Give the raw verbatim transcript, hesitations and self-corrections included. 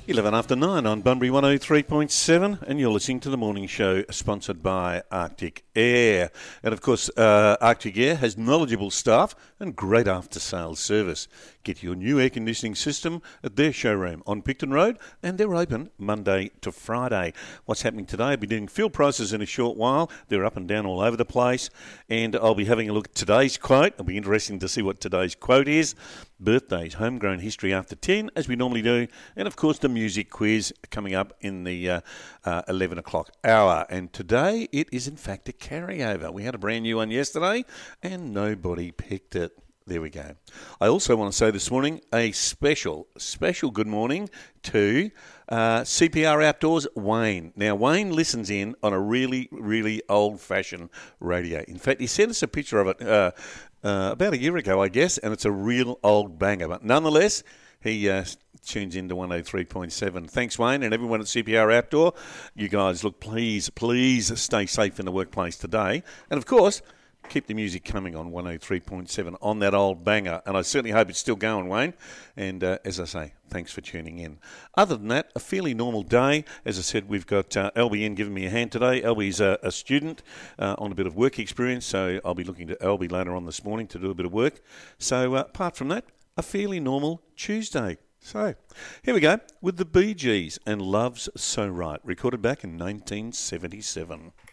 eleven after nine on Bunbury one oh three point seven, and you're listening to the morning show sponsored by Arctic Air. And of course, uh, Arctic Air has knowledgeable staff and great after-sales service. Get your new air conditioning system at their showroom on Picton Road, and they're open Monday to Friday. What's happening today? I'll be doing fuel prices in a short while. They're up and down all over the place, and I'll be having a look at today's quote. It'll be interesting to see what today's quote is. Birthdays, homegrown history after ten, as we normally do, and of course the music quiz coming up in the uh, uh, eleven o'clock hour. And today it is in fact a carryover. We had a brand new one yesterday, and nobody picked it. There we go. I also want to say this morning a special, special good morning to uh, C P R Outdoors Wayne. Now, Wayne listens in on a really, really old-fashioned radio. In fact, he sent us a picture of it uh, uh, about a year ago, I guess, and it's a real old banger. But nonetheless, he uh, tunes into one oh three point seven. Thanks, Wayne, and everyone at C P R Outdoor. You guys, look, please, please stay safe in the workplace today. And, of course, keep the music coming on one oh three point seven on that old banger. And I certainly hope it's still going, Wayne. And uh, as I say, thanks for tuning in. Other than that, a fairly normal day. As I said, we've got uh, Albie in giving me a hand today. Albie's a, a student uh, on a bit of work experience, so I'll be looking to Albie later on this morning to do a bit of work. So uh, apart from that, a fairly normal Tuesday. So here we go with the Bee Gees and Love's So Right, recorded back in nineteen seventy-seven.